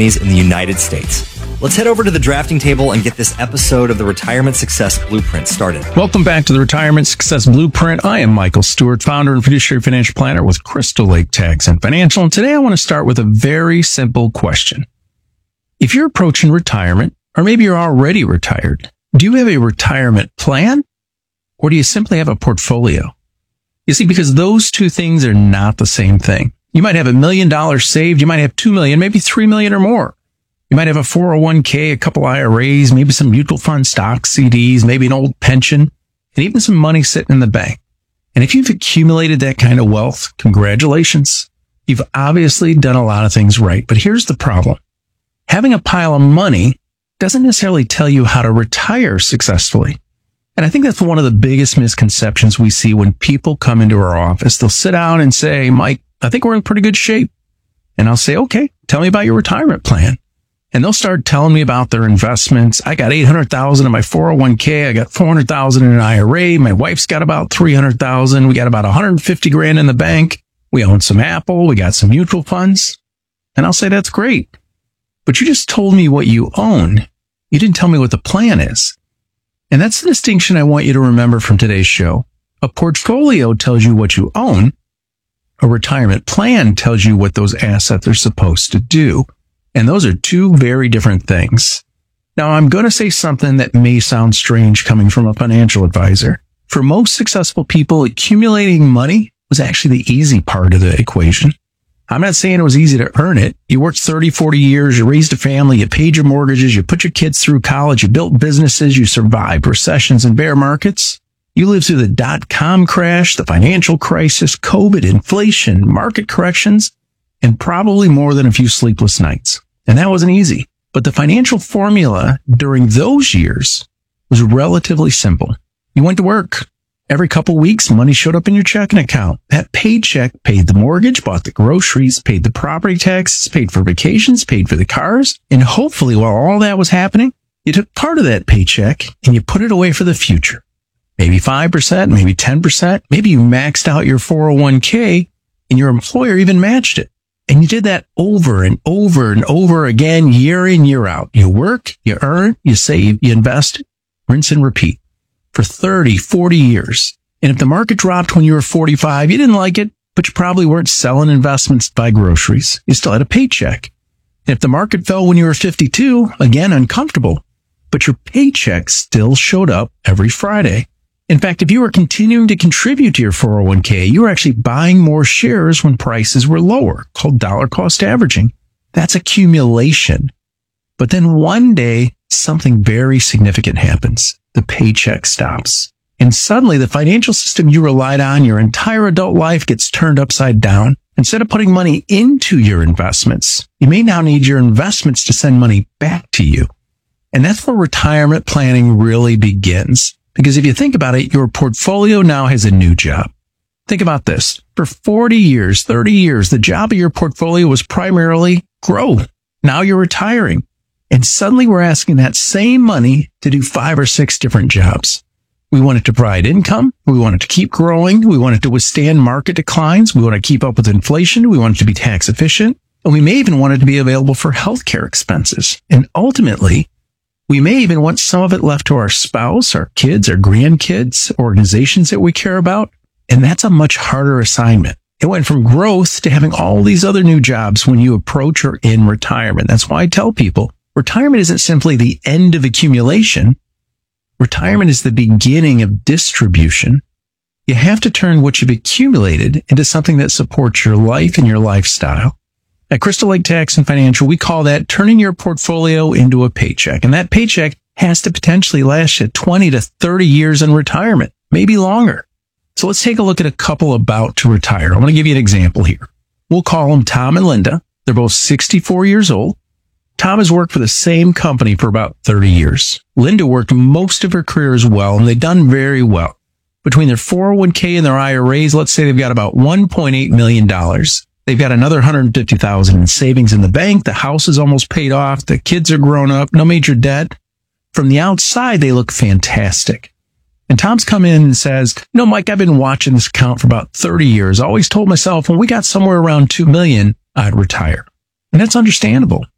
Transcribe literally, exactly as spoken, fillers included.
companies in the United States. Let's head over to the drafting table and get this episode of the Retirement Success Blueprint started. Welcome back to the Retirement Success Blueprint. I am Michael Stewart, founder and fiduciary financial planner with Crystal Lake Tax and Financial. And today I want to start with a very simple question. If you're approaching retirement, or maybe you're already retired, do you have a retirement plan, or do you simply have a portfolio? You see, because those two things are not the same thing. You might have a million dollars saved. You might have two million, maybe three million or more. You might have a four oh one k, a couple I R As, maybe some mutual fund stocks, C Ds, maybe an old pension, and even some money sitting in the bank. And if you've accumulated that kind of wealth, congratulations. You've obviously done a lot of things right. But here's the problem. Having a pile of money doesn't necessarily tell you how to retire successfully. And I think that's one of the biggest misconceptions we see when people come into our office. They'll sit down and say, Mike, I think we're in pretty good shape. And I'll say, okay, tell me about your retirement plan. And they'll start telling me about their investments. I got eight hundred thousand in my four oh one k. I got four hundred thousand in an I R A. My wife's got about three hundred thousand. We got about one hundred fifty grand in the bank. We own some Apple. We got some mutual funds. And I'll say, that's great. But you just told me what you own. You didn't tell me what the plan is. And that's the distinction I want you to remember from today's show. A portfolio tells you what you own. A retirement plan tells you what those assets are supposed to do. And those are two very different things. Now, I'm going to say something that may sound strange coming from a financial advisor. For most successful people, accumulating money was actually the easy part of the equation. I'm not saying it was easy to earn it. You worked thirty, forty years, you raised a family, you paid your mortgages, you put your kids through college, you built businesses, you survived recessions and bear markets. You lived through the dot-com crash, the financial crisis, COVID, inflation, market corrections, and probably more than a few sleepless nights. And that wasn't easy. But the financial formula during those years was relatively simple. You went to work. Every couple of weeks, money showed up in your checking account. That paycheck paid the mortgage, bought the groceries, paid the property taxes, paid for vacations, paid for the cars. And hopefully, while all that was happening, you took part of that paycheck and you put it away for the future. Maybe five percent, maybe ten percent. Maybe you maxed out your four oh one k and your employer even matched it. And you did that over and over and over again, year in, year out. You work, you earn, you save, you invest, rinse and repeat for thirty, forty years. And if the market dropped when you were forty-five, you didn't like it, but you probably weren't selling investments to buy groceries. You still had a paycheck. And if the market fell when you were fifty-two, again, uncomfortable, but your paycheck still showed up every Friday. In fact, if you were continuing to contribute to your four oh one k, you were actually buying more shares when prices were lower, called dollar cost averaging. That's accumulation. But then one day, something very significant happens. The paycheck stops. And suddenly, the financial system you relied on your entire adult life gets turned upside down. Instead of putting money into your investments, you may now need your investments to send money back to you. And that's where retirement planning really begins. Because if you think about it, your portfolio now has a new job. Think about this. For forty years, thirty years, the job of your portfolio was primarily grow. Now you're retiring. And suddenly we're asking that same money to do five or six different jobs. We want it to provide income. We want it to keep growing. We want it to withstand market declines. We want to keep up with inflation. We want it to be tax efficient. And we may even want it to be available for healthcare expenses. And ultimately, we may even want some of it left to our spouse, our kids, our grandkids, organizations that we care about. And that's a much harder assignment. It went from growth to having all these other new jobs when you approach or in retirement. That's why I tell people retirement isn't simply the end of accumulation. Retirement is the beginning of distribution. You have to turn what you've accumulated into something that supports your life and your lifestyle. At Crystal Lake Tax and Financial, we call that turning your portfolio into a paycheck. And that paycheck has to potentially last you twenty to thirty years in retirement, maybe longer. So let's take a look at a couple about to retire. I'm going to give you an example here. We'll call them Tom and Linda. They're both sixty-four years old. Tom has worked for the same company for about thirty years. Linda worked most of her career as well, and they've done very well. Between their four oh one k and their I R As, let's say they've got about one point eight million dollars. They've got another one hundred fifty thousand dollars in savings in the bank. The house is almost paid off. The kids are grown up. No major debt. From the outside, they look fantastic. And Tom's come in and says, no, Mike, I've been watching this account for about thirty years. I always told myself when we got somewhere around two million dollars, I'd retire. And that's understandable.